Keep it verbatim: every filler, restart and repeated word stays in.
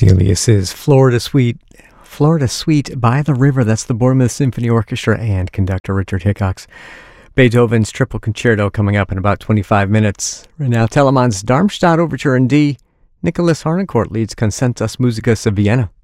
Delius is Florida Suite, Florida Suite by the River. That's the Bournemouth Symphony Orchestra and conductor Richard Hickox. Beethoven's Triple Concerto coming up in about twenty-five minutes. Right now, Telemann's Darmstadt Overture in D. Nicholas Harnoncourt leads Concertus Musicus of Vienna.